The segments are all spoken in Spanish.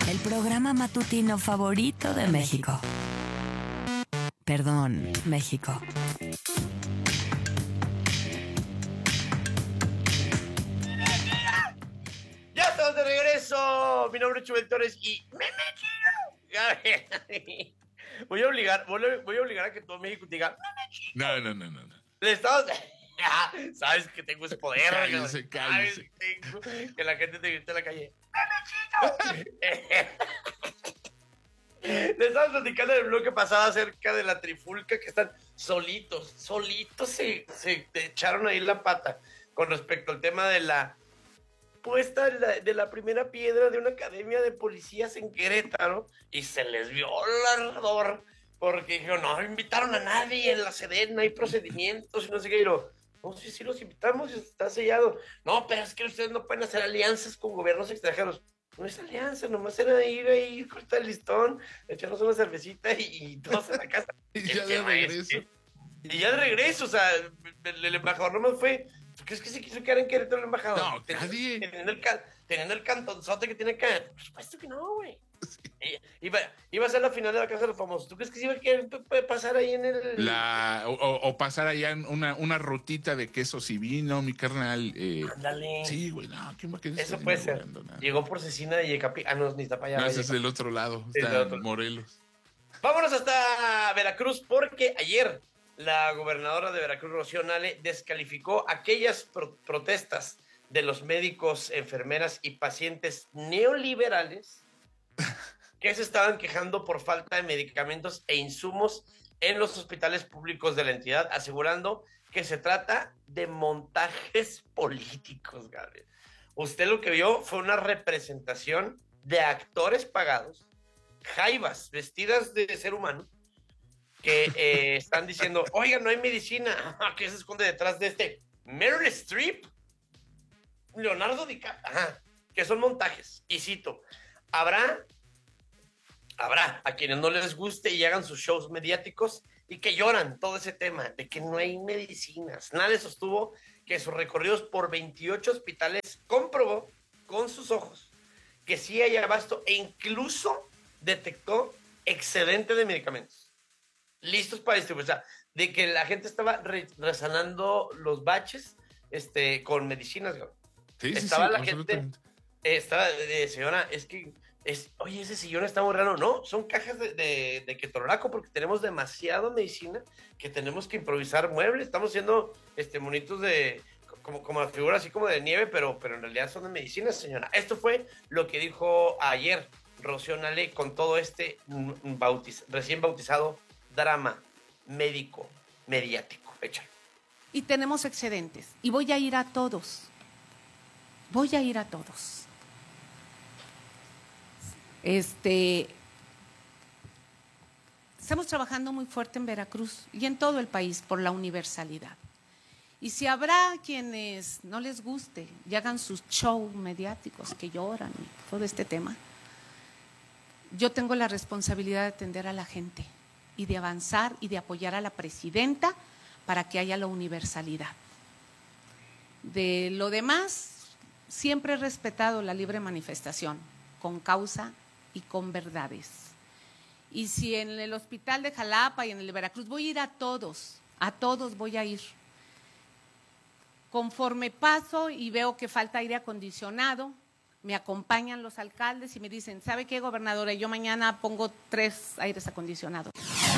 El programa matutino favorito de México. Perdón, México. ¡Ya estamos de regreso! Mi nombre es Chubel Torres y... Voy a obligar a que todo México diga... No. Le estamos... Sabes que tengo ese poder. Cállese. Sabes que la gente te grita en la calle. Le estamos platicando en el bloque pasado acerca de la trifulca, que están solitos se echaron ahí la pata con respecto al tema de la puesta de la primera piedra de una academia de policías en Querétaro, y se les vio el ardor porque dijeron, no invitaron a nadie en la Sedena, hay procedimientos y no sé qué. Y no sé si los invitamos, está sellado. No, pero es que ustedes no pueden hacer alianzas con gobiernos extranjeros. No es alianza, nomás era ir ahí, cortar el listón, echarnos una cervecita y todos en la casa. Y ya de regreso. Y ya de regreso, o sea, el embajador nomás fue... ¿Tú crees que se quiso quedar en Querétaro el embajador? No, nadie. Teniendo el cantonzote que tiene acá. Por supuesto que no, güey. Sí. Iba a ser la final de la Casa de los Famosos. ¿Tú crees que se iba a querer pasar ahí en el... O pasar allá en una rutita de quesos y vino, mi carnal? Ándale. Sí, güey, no, ¿quién va a querer? Eso puede ser. Llegó por Cecina de Yecapi. Ah, no, ni está para allá. No, ese es del otro lado, está en Morelos. Vámonos hasta Veracruz, porque ayer la gobernadora de Veracruz, Rocío Nale, descalificó aquellas protestas de los médicos, enfermeras y pacientes neoliberales que se estaban quejando por falta de medicamentos e insumos en los hospitales públicos de la entidad, asegurando que se trata de montajes políticos, Gabriel. Usted lo que vio fue una representación de actores pagados, jaivas vestidas de ser humano, que están diciendo, oiga, no hay medicina. ¿Qué se esconde detrás de este? Meryl Streep, Leonardo DiCaprio, que son montajes. Y cito, habrá a quienes no les guste y hagan sus shows mediáticos y que lloran todo ese tema de que no hay medicinas. Nadie sostuvo que sus recorridos por 28 hospitales comprobó con sus ojos que sí hay abasto e incluso detectó excedente de medicamentos listos para distribuir. O sea, de que la gente estaba resanando los baches con medicinas. Sí, estaba sí, la gente, estaba señora, es que oye, ese sillón está muy raro. No, son cajas de ketorolaco porque tenemos demasiada medicina que tenemos que improvisar muebles. Estamos haciendo monitos de como figuras así como de nieve, pero en realidad son de medicina, señora. Esto fue lo que dijo ayer Rocío Nale con todo recién bautizado drama médico mediático. Échalo. Y tenemos excedentes. Y voy a ir a todos. Estamos trabajando muy fuerte en Veracruz y en todo el país por la universalidad. Y si habrá quienes no les guste y hagan sus shows mediáticos que lloran y todo este tema, yo tengo la responsabilidad de atender a la gente y de avanzar y de apoyar a la presidenta para que haya la universalidad. De lo demás, siempre he respetado la libre manifestación, con causa y con verdades. Y si en el hospital de Jalapa y en el de Veracruz voy a ir a todos voy a ir. Conforme paso y veo que falta aire acondicionado, me acompañan los alcaldes y me dicen, ¿sabe qué, gobernadora? Yo mañana pongo 3 aires acondicionados.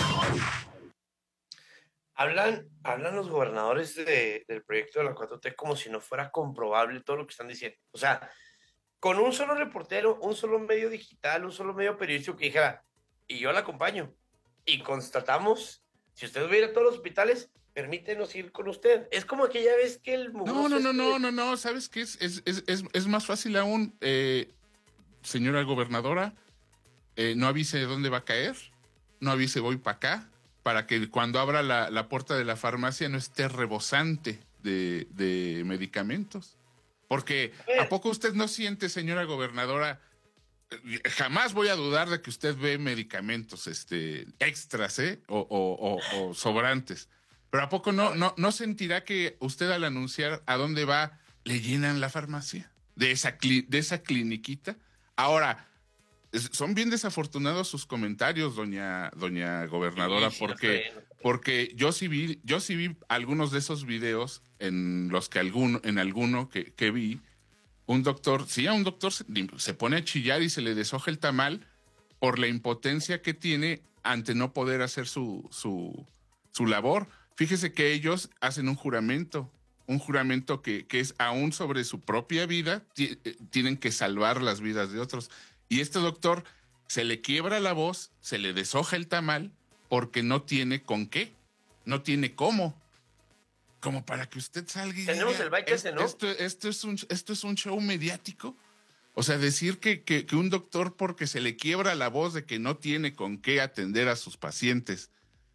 Hablan los gobernadores del proyecto de la 4T como si no fuera comprobable todo lo que están diciendo. O sea, con un solo reportero, un solo medio digital, un solo medio periodístico que dijera, y yo la acompaño, y constatamos, si usted va a ir a todos los hospitales, permítenos ir con usted. Es como aquella vez que el mugroso... No, ¿sabes qué? Es más fácil aún, señora gobernadora, no avise de dónde va a caer, no avise voy para acá, para que cuando abra la puerta de la farmacia no esté rebosante de medicamentos. Porque ¿a poco usted no siente, señora gobernadora? Jamás voy a dudar de que usted ve medicamentos extras, o sobrantes. Pero ¿a poco no sentirá que usted al anunciar a dónde va, le llenan la farmacia de esa cliniquita? Ahora, son bien desafortunados sus comentarios, doña gobernadora, Sí, porque yo sí vi algunos de esos videos en los que en alguno que vi, un doctor se pone a chillar y se le deshoja el tamal por la impotencia que tiene ante no poder hacer su labor. Fíjese que ellos hacen un juramento que es aún sobre su propia vida, tienen que salvar las vidas de otros. Y este doctor se le quiebra la voz, se le deshoja el tamal, porque no tiene con qué, no tiene cómo. Como para que usted salga y tenemos diga, el bache ese, ¿no? esto es un show mediático. O sea, decir que un doctor, porque se le quiebra la voz de que no tiene con qué atender a sus pacientes,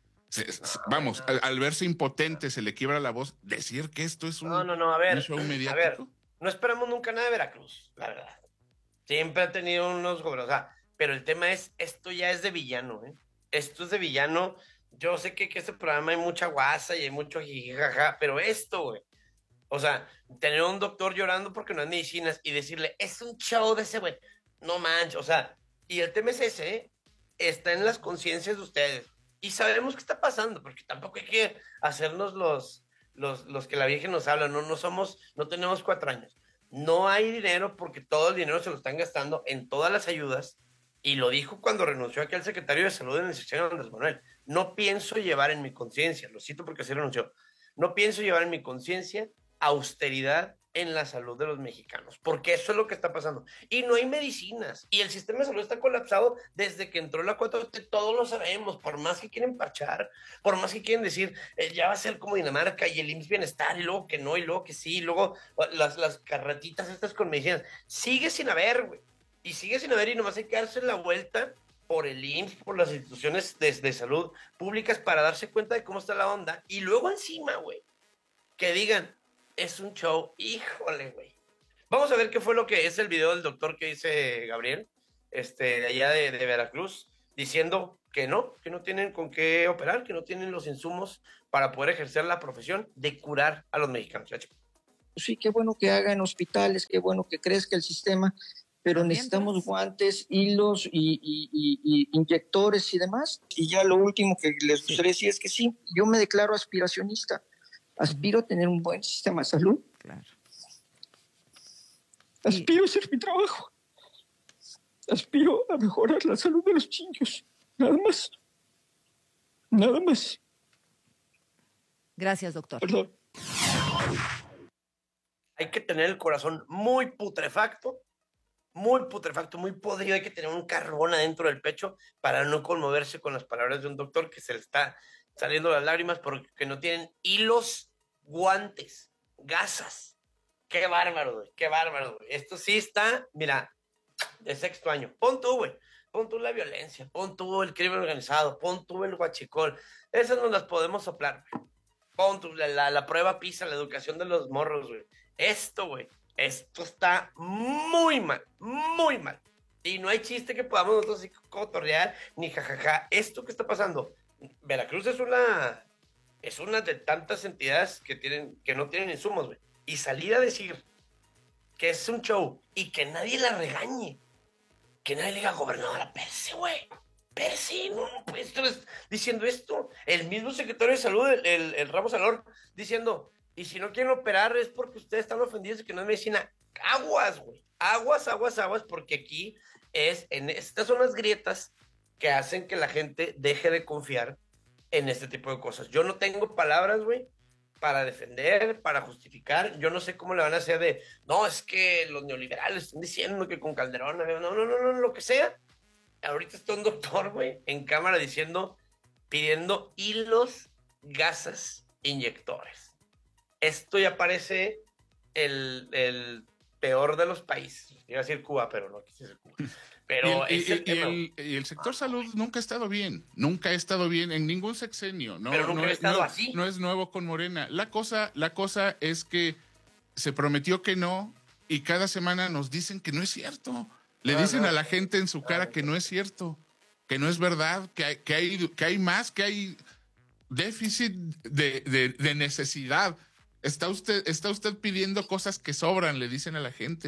vamos, al verse impotente se le quiebra la voz, decir que esto es No, un show a ver, mediático. no esperamos nunca nada de Veracruz, la verdad. Siempre ha tenido unos gobernadores, o sea, pero el tema es, esto ya es de villano, ¿eh? Esto es de villano. Yo sé que este programa hay mucha guasa y hay mucho jijijaja, pero esto, güey. O sea, tener un doctor llorando porque no hay medicinas y decirle, es un show de ese güey. No manches, o sea, y el tema es ese, ¿eh? Está en las conciencias de ustedes. Y sabemos qué está pasando, porque tampoco hay que hacernos los que la Virgen nos habla, no tenemos 4 años. No hay dinero porque todo el dinero se lo están gastando en todas las ayudas, y lo dijo cuando renunció aquí al secretario de Salud en el sexenio de Andrés Manuel. No pienso llevar en mi conciencia, lo cito porque así renunció, no pienso llevar en mi conciencia austeridad en la salud de los mexicanos, porque eso es lo que está pasando. Y no hay medicinas, y el sistema de salud está colapsado desde que entró la 4T, todos lo sabemos, por más que quieren parchar, por más que quieren decir, ya va a ser como Dinamarca y el IMSS Bienestar, y luego que no, y luego que sí, y luego las carretitas estas con medicinas, sigue sin haber, güey, y sigue sin haber, y nomás hay que darse la vuelta por el IMSS, por las instituciones de salud públicas para darse cuenta de cómo está la onda, y luego encima, güey, que digan, es un show, híjole, güey. Vamos a ver qué fue lo que es el video del doctor que dice Gabriel, de allá de Veracruz, diciendo que no tienen con qué operar, que no tienen los insumos para poder ejercer la profesión de curar a los mexicanos. Sí, qué bueno que hagan hospitales, qué bueno que crezca el sistema, pero necesitamos guantes, hilos y inyectores y demás. Y ya lo último que les gustaría decir es que sí, yo me declaro aspiracionista. Aspiro a tener un buen sistema de salud. Claro. Aspiro a hacer mi trabajo. Aspiro a mejorar la salud de los niños. Nada más. Nada más. Gracias, doctor. Perdón. Hay que tener el corazón muy putrefacto, muy podrido. Hay que tener un carbón adentro del pecho para no conmoverse con las palabras de un doctor que se le está saliendo las lágrimas porque no tienen hilos, guantes, gasas. Qué bárbaro, güey, qué bárbaro, güey. Esto sí está, mira, de sexto año. Pon tú, güey, pon tú la violencia, pon tú el crimen organizado, pon tú el huachicol. Esas no las podemos soplar, güey. Pon tú la prueba PISA, la educación de los morros, güey. Güey, esto está muy mal, muy mal. Y no hay chiste que podamos nosotros así cotorrear, ni jajaja. Esto que está pasando, Veracruz es una de tantas entidades que no tienen insumos, güey. Y salir a decir que es un show y que nadie la regañe, que nadie le diga, gobernadora, perse, güey, perse, no puedes estar diciendo esto. El mismo secretario de salud, el Ramos Alor, diciendo, y si no quieren operar es porque ustedes están ofendidos y que no es medicina. Aguas, güey, aguas, porque aquí estas son las grietas que hacen que la gente deje de confiar en este tipo de cosas. Yo no tengo palabras, güey, para defender, para justificar. Yo no sé cómo le van a hacer no, es que los neoliberales están diciendo que con Calderón, no, lo que sea. Ahorita está un doctor, güey, en cámara pidiendo hilos, gasas, inyectores. Esto ya parece el peor de los países. Iba a decir Cuba, pero no quise decir Cuba. Pero y el sector salud nunca ha estado bien en ningún sexenio. No, pero nunca ha estado así. No es nuevo con Morena. La cosa es que se prometió que no y cada semana nos dicen que no es cierto. Le dicen a la gente en su cara que no es cierto, que no es verdad, que hay más, que hay déficit de necesidad. Está usted pidiendo cosas que sobran, le dicen a la gente.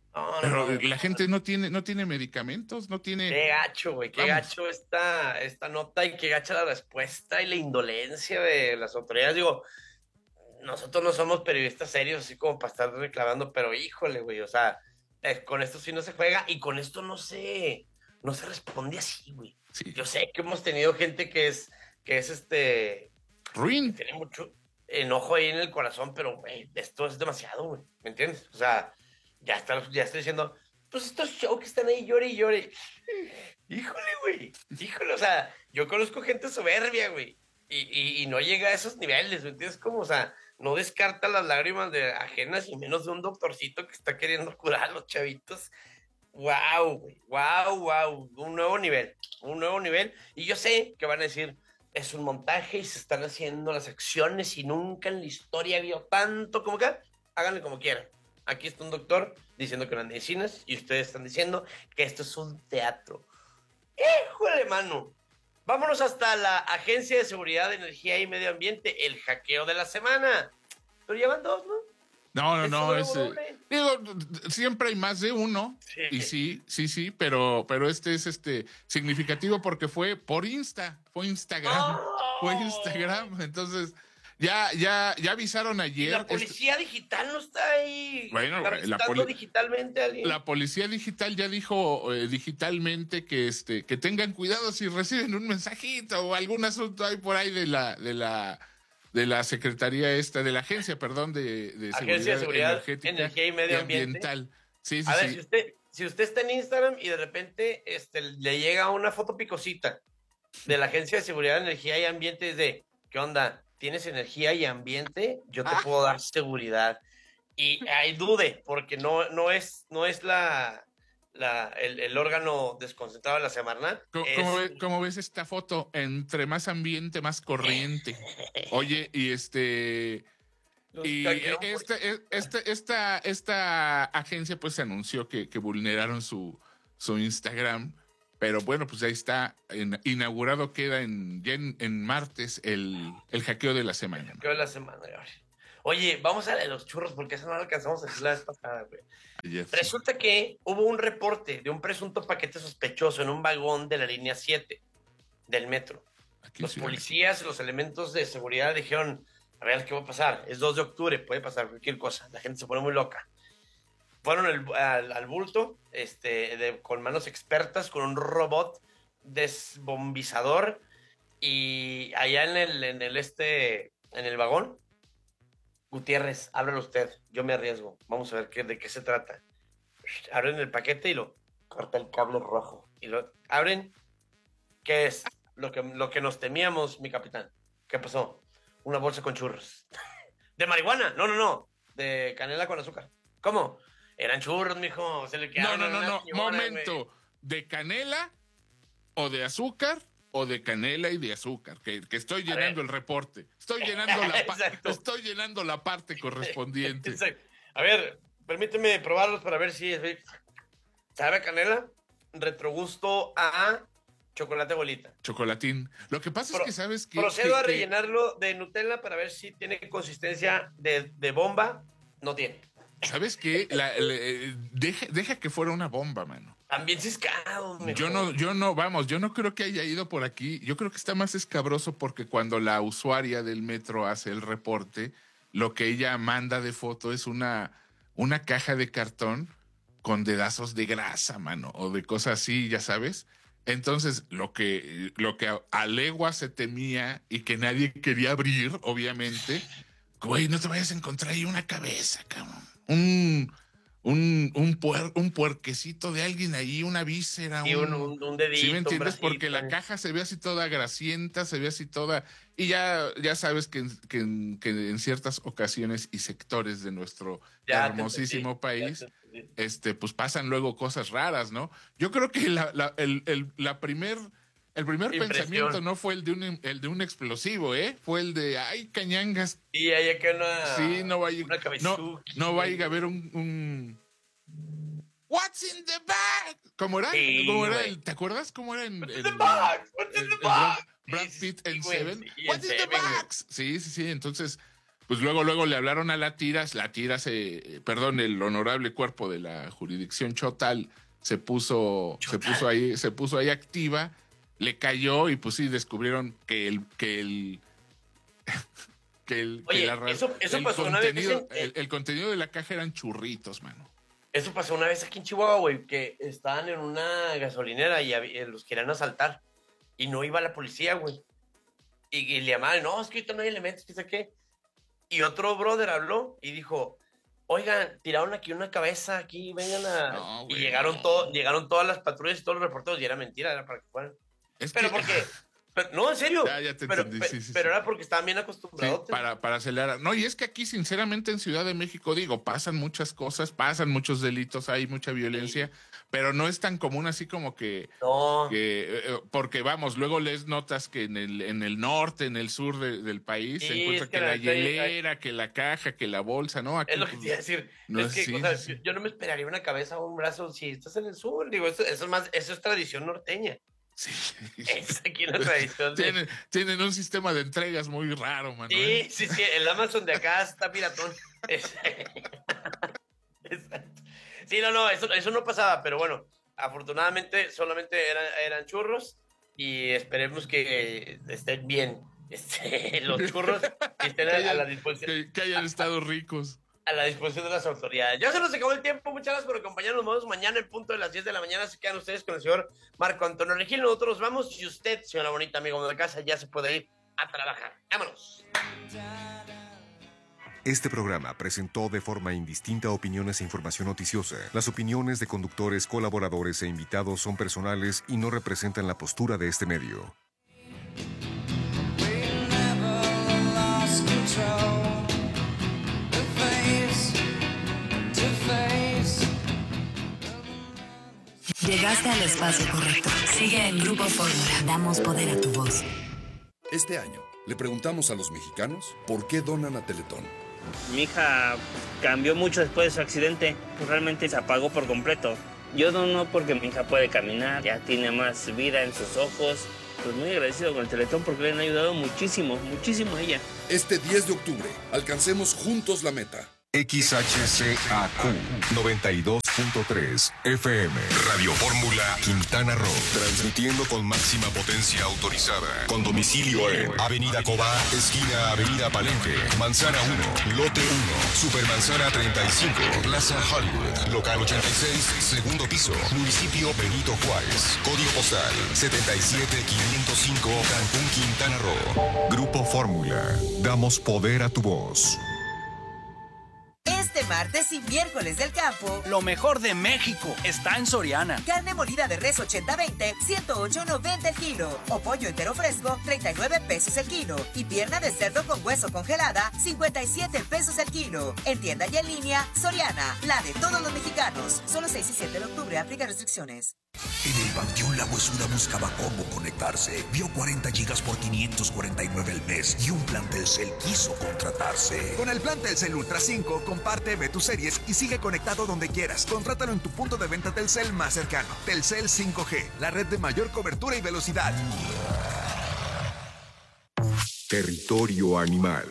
Pero no. la gente no tiene medicamentos, no tiene... Qué gacho, güey, qué Vamos. gacho esta nota y qué gacha la respuesta y la indolencia de las autoridades. Digo, nosotros no somos periodistas serios, así como para estar reclamando, pero híjole, güey, o sea, con esto sí no se juega y con esto no se responde así, güey. Sí. Yo sé que hemos tenido gente que es que Ruin. tiene mucho enojo ahí en el corazón, pero, güey, esto es demasiado, güey, ¿me entiendes? O sea, ya estoy diciendo, pues estos shows que están ahí llore y llore. Híjole, güey, híjole, o sea, yo conozco gente soberbia, güey, y no llega a esos niveles, ¿me entiendes? Como, o sea, no descarta las lágrimas de ajenas y menos de un doctorcito que está queriendo curar a los chavitos. Wow, güey, wow, un nuevo nivel. Y yo sé que van a decir, es un montaje y se están haciendo las acciones y nunca en la historia vio tanto como que, háganle como quieran. Aquí está un doctor diciendo que no hay medicinas y ustedes están diciendo que esto es un teatro. ¡Híjole, mano! Vámonos hasta la Agencia de Seguridad de Energía y Medio Ambiente, el hackeo de la semana. Pero llevan dos, ¿no? No, Es es... nuevo doble. digo, siempre hay más de uno. Sí. Y sí, pero este es significativo porque fue por Instagram. ¡Oh! Fue Instagram. Entonces, ya avisaron ¿Y ayer. la policía digital no está ahí Bueno, arrestando digitalmente a alguien? La policía digital ya dijo digitalmente que tengan cuidado si reciben un mensajito o algún asunto ahí por ahí de la Secretaría de la Agencia, perdón, de Agencia de Seguridad, Energética Energía y Medio Ambiente. Ambiental. Sí. A ver, si usted está en Instagram y de repente le llega una foto picosita de la Agencia de Seguridad, Energía y Ambiente, es de, ¿qué onda? ¿Tienes energía y ambiente? Yo te puedo dar seguridad. Y ahí dude, porque no es el órgano desconcentrado de la Semarnat. ¿Cómo ves esta foto? Entre más ambiente, más corriente. Oye, y esta agencia pues anunció que vulneraron su Instagram, pero bueno, pues ahí está, inaugurado queda ya en martes el hackeo de la semana. Hackeo de la semana, güey. Oye, vamos a la de los churros, porque eso no lo alcanzamos a decir la vez pasada, güey. Resulta que hubo un reporte de un presunto paquete sospechoso en un vagón de la línea 7 del metro. Los policías, los elementos de seguridad dijeron, a ver, ¿qué va a pasar? Es 2 de octubre, puede pasar cualquier cosa. La gente se pone muy loca. Fueron al bulto, con manos expertas, con un robot desbombizador, y allá en el vagón, Gutiérrez, ábrelo usted, yo me arriesgo. Vamos a ver de qué se trata. Abren el paquete y lo corta el cable rojo. Y lo abren. ¿Qué es? Lo que nos temíamos, mi capitán. ¿Qué pasó? Una bolsa con churros. ¿De marihuana? No. De canela con azúcar. ¿Cómo? Eran churros, mijo. Se le quedaron No. Momento. Güey. ¿De canela o de azúcar? O de canela y de azúcar, que estoy llenando el reporte. Estoy llenando la parte correspondiente. Exacto. A ver, permíteme probarlos para ver si sabe a canela, retrogusto a chocolate bolita. Chocolatín. Lo que pasa es que sabes que... Procedo a rellenarlo de Nutella para ver si tiene consistencia de bomba. No tiene. ¿Sabes qué? Deja que fuera una bomba, mano. También ciscado. Yo no creo que haya ido por aquí. Yo creo que está más escabroso porque cuando la usuaria del metro hace el reporte, lo que ella manda de foto es una caja de cartón con dedazos de grasa, mano, o de cosas así, ya sabes. Entonces, lo que a legua se temía y que nadie quería abrir, obviamente, güey, no te vayas a encontrar ahí una cabeza, cabrón. Un puerquecito de alguien ahí, una víscera. Y un dedito. ¿Sí me entiendes? Porque la caja se ve así toda grasienta, se ve así toda... Y ya sabes que en ciertas ocasiones y sectores de nuestro hermosísimo país, pues pasan luego cosas raras, ¿no? Yo creo que el primer pensamiento no fue el de un explosivo, ¿eh? Fue el de, ay, cañangas. Y hay acá no vaya a haber un What's in the bag? ¿Cómo era? Sí, ¿Te acuerdas cómo era What's in the bag? What's in the bag? Brad Pitt en güey, Seven? sí, What's in the Seven, bags? Sí. Entonces, pues luego le hablaron a la Tiras el honorable cuerpo de la jurisdicción Chotal se puso ahí activa, le cayó y pues sí descubrieron que el contenido de la caja eran churritos, mano. Eso pasó una vez aquí en Chihuahua, güey, que estaban en una gasolinera y los querían asaltar y no iba la policía, güey. Y le llamaban, no, es que ahorita no hay elementos, qué sé qué. Y otro brother habló y dijo, oigan, tiraron aquí una cabeza, aquí, vengan a... No, y llegaron todas las patrullas y todos los reporteros y era mentira, era para que fueran. No, en serio. Ya te entendí. Sí. Pero era porque estaban bien acostumbrados. Sí, para acelerar. No, y es que aquí, sinceramente, en Ciudad de México, pasan muchas cosas, pasan muchos delitos, hay mucha violencia, pero no es tan común así como que... No. Porque, vamos, luego les notas que en el norte, en el sur del país, se encuentra que la hielera, que la caja, que la bolsa, ¿no? Aquí, es lo que te iba a decir. No es que, yo no me esperaría una cabeza o un brazo si estás en el sur. Digo, eso es tradición norteña. Sí. Es aquí la tradición. Tienen un sistema de entregas muy raro, man. Sí. El Amazon de acá está piratón. Exacto. Sí, no, eso no pasaba, pero bueno, afortunadamente solamente eran churros y esperemos que estén bien los churros y estén a la disposición. Que hayan estado ricos. A la disposición de las autoridades. Ya se nos acabó el tiempo. Muchas gracias por acompañarnos. Nos vemos mañana en punto de las 10 de la mañana. Se quedan ustedes con el señor Marco Antonio Regil. Nosotros vamos y usted, señora bonita amigo de la casa, ya se puede ir a trabajar. Vámonos. Este programa presentó de forma indistinta opiniones e información noticiosa. Las opiniones de conductores, colaboradores e invitados son personales y no representan la postura de este medio. Llegaste al espacio correcto. Sigue en Grupo Fórmula. Damos poder a tu voz. Este año le preguntamos a los mexicanos por qué donan a Teletón. Mi hija cambió mucho después de su accidente. Realmente se apagó por completo. Yo dono porque mi hija puede caminar, ya tiene más vida en sus ojos. Pues muy agradecido con el Teletón porque le han ayudado muchísimo a ella. Este 10 de octubre, alcancemos juntos la meta. XHCAQ 92.3 FM Radio Fórmula Quintana Roo, transmitiendo con máxima potencia autorizada, con domicilio en Avenida Cobá, esquina Avenida Palenque, Manzana 1, Lote 1, Supermanzana 35, Plaza Hollywood, local 86, segundo piso, municipio Benito Juárez, código postal 77505, Cancún, Quintana Roo. Grupo Fórmula, damos poder a tu voz. Este martes y miércoles del campo, lo mejor de México está en Soriana. Carne molida de res 80-20, 108.90 el kilo. O pollo entero fresco, 39 pesos el kilo. Y pierna de cerdo con hueso congelada, 57 pesos el kilo. En tienda y en línea, Soriana, la de todos los mexicanos. Solo 6 y 7 de octubre, aplica restricciones. En el Panteón La Huesuda buscaba cómo conectarse. Vio 40 gigas por 549 al mes y un plan Telcel quiso contratarse. Con el plan Telcel Ultra 5, comparte, ve tus series y sigue conectado donde quieras. Contrátalo en tu punto de venta Telcel más cercano. Telcel 5G, la red de mayor cobertura y velocidad. Territorio animal.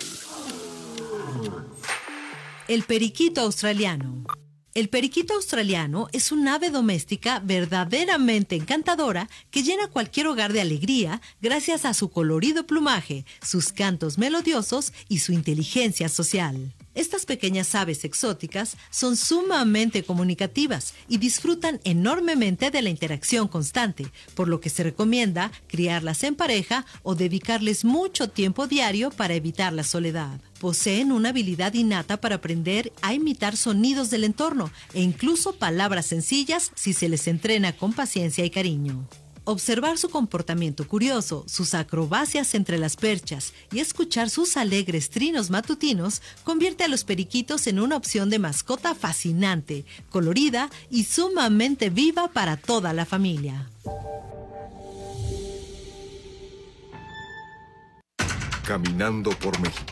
El periquito australiano. El periquito australiano es un ave doméstica verdaderamente encantadora que llena cualquier hogar de alegría gracias a su colorido plumaje, sus cantos melodiosos y su inteligencia social. Estas pequeñas aves exóticas son sumamente comunicativas y disfrutan enormemente de la interacción constante, por lo que se recomienda criarlas en pareja o dedicarles mucho tiempo diario para evitar la soledad. Poseen una habilidad innata para aprender a imitar sonidos del entorno e incluso palabras sencillas si se les entrena con paciencia y cariño. Observar su comportamiento curioso, sus acrobacias entre las perchas y escuchar sus alegres trinos matutinos convierte a los periquitos en una opción de mascota fascinante, colorida y sumamente viva para toda la familia. Caminando por México.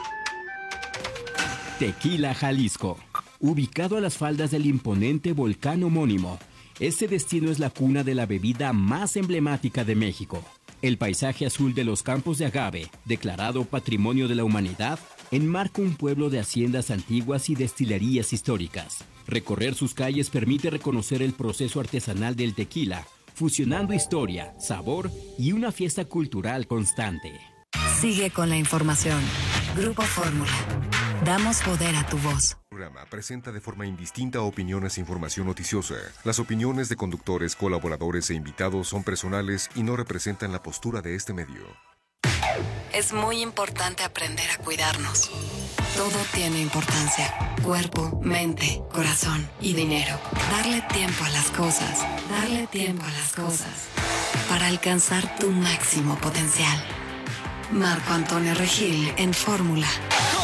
Tequila, Jalisco. Ubicado a las faldas del imponente volcán homónimo, este destino es la cuna de la bebida más emblemática de México. El paisaje azul de los campos de agave, declarado Patrimonio de la Humanidad, enmarca un pueblo de haciendas antiguas y destilerías históricas. Recorrer sus calles permite reconocer el proceso artesanal del tequila, fusionando historia, sabor y una fiesta cultural constante. Sigue con la información. Grupo Fórmula. Damos poder a tu voz. El programa presenta de forma indistinta opiniones e información noticiosa. Las opiniones de conductores, colaboradores e invitados son personales y no representan la postura de este medio. Es muy importante aprender a cuidarnos. Todo tiene importancia. Cuerpo, mente, corazón y dinero. Darle tiempo a las cosas. Darle tiempo a las cosas. Para alcanzar tu máximo potencial. Marco Antonio Regil en Fórmula.